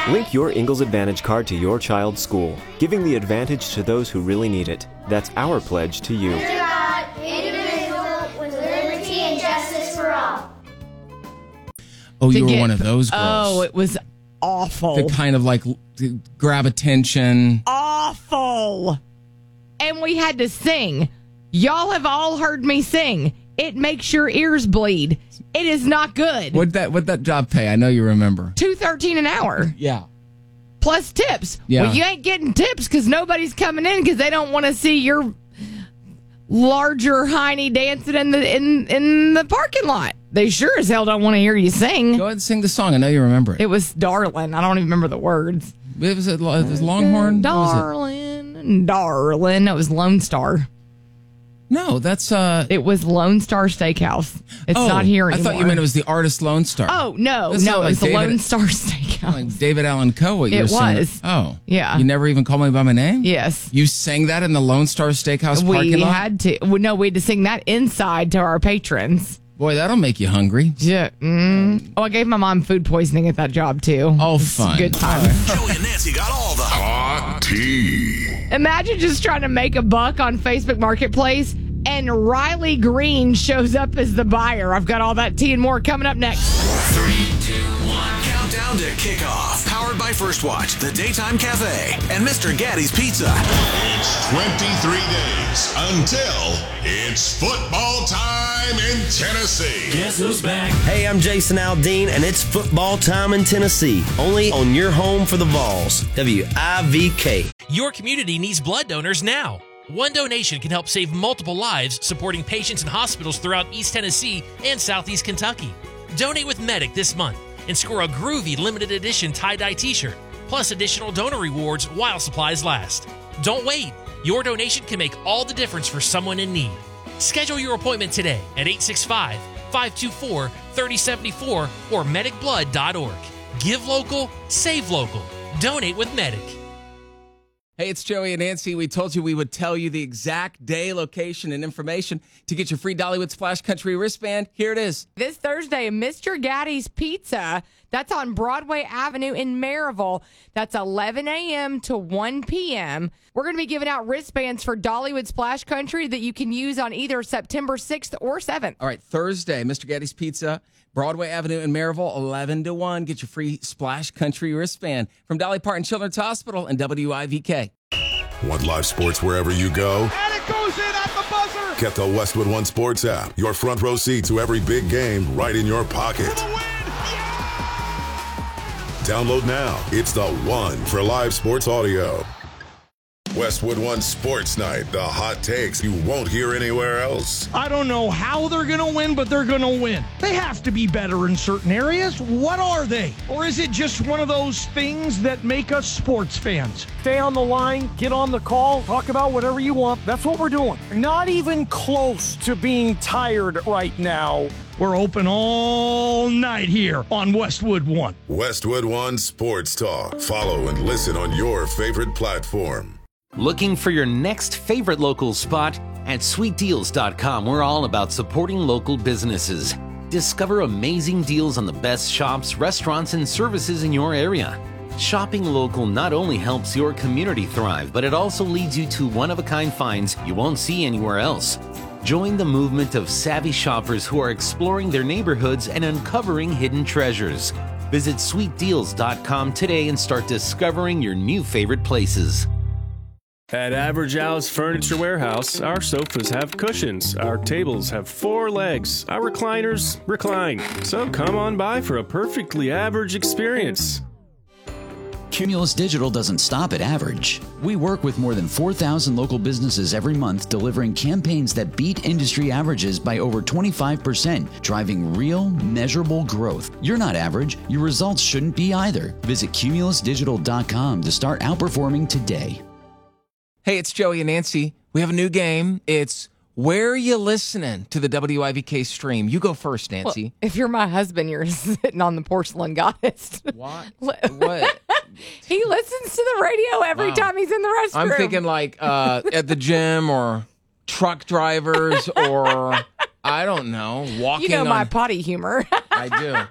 Link your Ingalls Advantage card to your child's school, giving the advantage to those who really need it. That's our pledge to you. Indivisible, with liberty and justice for all. Oh, you were one of those girls. Oh, it was awful. To kind of like grab attention. Awful. And we had to sing. Y'all have all heard me sing. It makes your ears bleed. It is not good. What'd that job pay? I know you remember. $2.13 an hour. Yeah. Plus tips. Yeah. Well, you ain't getting tips because nobody's coming in because they don't want to see your larger hiney dancing in the parking lot. They sure as hell don't want to hear you sing. Go ahead and sing the song. I know you remember it. It was Darlin'. I don't even remember the words. It was Longhorn? Darlin'. Darlin'. It was Lone Star. No, that's It was Lone Star Steakhouse. It's not here anymore. I thought you meant it was the artist Lone Star. Oh, no. That's No, not it was like the David- Lone Star Steakhouse. Like David Allen Coe, what you were It singing. was. Oh. Yeah. You never even called me by my name? Yes. You sang that in the Lone Star Steakhouse parking We lot? had to. Well, no, we had to sing that inside to our patrons. Boy, that'll make you hungry. Yeah. Oh, I gave my mom food poisoning at that job, too. Oh, It's a fun. good time. Joey and Nancy got all the hot tea. Imagine just trying to make a buck on Facebook Marketplace and Riley Green shows up as the buyer. I've got all that tea and more coming up next. 3, 2, 1. Countdown to kickoff. Powered by First Watch, The Daytime Cafe, and Mr. Gaddy's Pizza. It's 23 days until it's football time in Tennessee. Guess who's back? Hey, I'm Jason Aldean, and it's football time in Tennessee. Only on your home for the Vols. WIVK. Your community needs blood donors now. One donation can help save multiple lives, supporting patients in hospitals throughout East Tennessee and Southeast Kentucky. Donate with Medic this month and score a groovy limited edition tie-dye t-shirt, plus additional donor rewards while supplies last. Don't wait. Your donation can make all the difference for someone in need. Schedule your appointment today at 865-524-3074 or medicblood.org. Give local, save local. Donate with Medic. Hey, it's Joey and Nancy. We told you we would tell you the exact day, location, and information to get your free Dollywood Splash Country wristband. Here it is. This Thursday, Mr. Gaddy's Pizza. That's on Broadway Avenue in Maryville. That's 11 a.m. to 1 p.m. We're going to be giving out wristbands for Dollywood Splash Country that you can use on either September 6th or 7th. All right, Thursday, Mr. Gaddy's Pizza, Broadway Avenue in Maryville, 11 to 1. Get your free Splash Country wristband from Dolly Parton Children's Hospital and WIVK. Want live sports wherever you go? And it goes in at the buzzer. Get the Westwood One Sports app. Your front row seat to every big game right in your pocket. For the win. Download now. It's the one for live sports audio. Westwood One Sports Night. The hot takes you won't hear anywhere else. I don't know how they're going to win, but they're going to win. They have to be better in certain areas. What are they? Or is it just one of those things that make us sports fans? Stay on the line, get on the call, talk about whatever you want. That's what we're doing. Not even close to being tired right now. We're open all night here on Westwood One. Westwood One Sports Talk. Follow and listen on your favorite platform. Looking for your next favorite local spot? At sweetdeals.com, we're all about supporting local businesses. Discover amazing deals on the best shops, restaurants, and services in your area. Shopping local not only helps your community thrive, but it also leads you to one-of-a-kind finds you won't see anywhere else. Join the movement of savvy shoppers who are exploring their neighborhoods and uncovering hidden treasures. Visit sweetdeals.com today and start discovering your new favorite places. At Average Al's Furniture Warehouse, our sofas have cushions, our tables have 4 legs, our recliners recline. So come on by for a perfectly average experience. Cumulus Digital doesn't stop at average. We work with more than 4,000 local businesses every month, delivering campaigns that beat industry averages by over 25%, driving real, measurable growth. You're not average. Your results shouldn't be either. Visit cumulusdigital.com to start outperforming today. Hey, it's Joey and Nancy. We have a new game. It's Where Are You Listening to the WIVK stream? You go first, Nancy. Well, if you're my husband, you're sitting on the porcelain goddess. What? What? He listens to the radio every time he's in the restroom. I'm thinking like at the gym or truck drivers or, I don't know, walking You know my on... potty humor. I do.